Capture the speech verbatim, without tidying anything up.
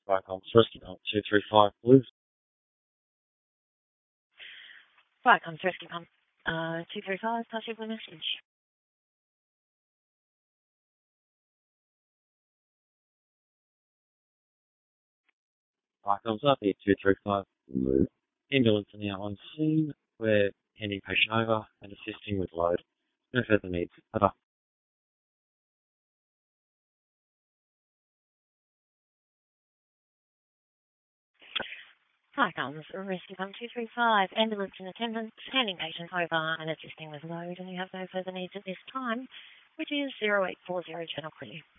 Viacom Rescue Pump two three five Blue. Viacom Rescue Pump uh, two three five, pass your blue message. Viacom's up here two three five Blue. Ambulance are now on scene. We're handing patient over and assisting with load. No further needs. Over. Viacom Rescue Pump two three five, ambulance in attendance, handing patient over and assisting with load, and you have no further needs at this time, which is zero eight four zero Channel Clear.